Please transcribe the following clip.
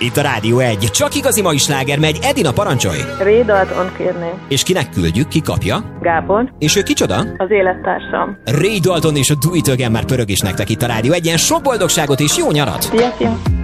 Itt a Rádió 1. Csak igazi mai sláger megy. Edina, parancsolj! Ray Dalton kérné. És kinek küldjük? Ki kapja? Gábor. És ő kicsoda? Az élettársam. Ray Dalton és a Do It Again már pörög is nektek itt a Rádió 1. Sok boldogságot és jó nyarat! Szia, szia.